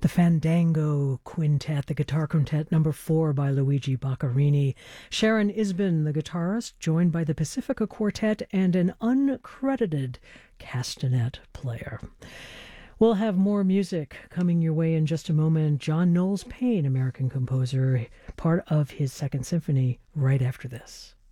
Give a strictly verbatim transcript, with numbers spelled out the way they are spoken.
the Fandango Quintet, the guitar quintet number four by Luigi Boccherini. Sharon Isbin, the guitarist, joined by the Pacifica Quartet and an uncredited castanet player. We'll have more music coming your way in just a moment. John Knowles Paine, American composer, part of his Second Symphony, right after this.